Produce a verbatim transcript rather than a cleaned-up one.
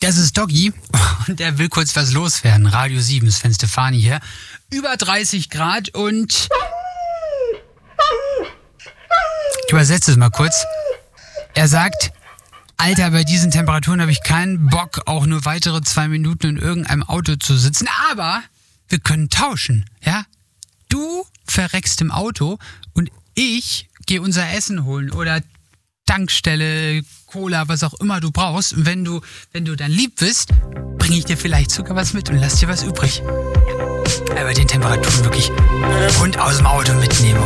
Das ist Doggy und der will kurz was loswerden. Radio sieben, Sven Stefani hier. Über dreißig Grad und... Ich übersetze es mal kurz. Er sagt, Alter, bei diesen Temperaturen habe ich keinen Bock, auch nur weitere zwei Minuten in irgendeinem Auto zu sitzen. Aber wir können tauschen, ja? Du verreckst im Auto und ich gehe unser Essen holen oder Tankstelle, Cola, was auch immer du brauchst. Und wenn du, wenn du dann lieb bist, bringe ich dir vielleicht sogar was mit und lass dir was übrig. Aber bei den Temperaturen wirklich Hund aus dem Auto mitnehmen.